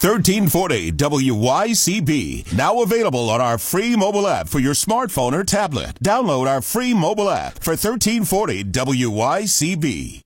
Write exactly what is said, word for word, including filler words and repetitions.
thirteen forty W Y C B. Now available on our free mobile app for your smartphone or tablet. Download our free mobile app for thirteen forty W Y C B.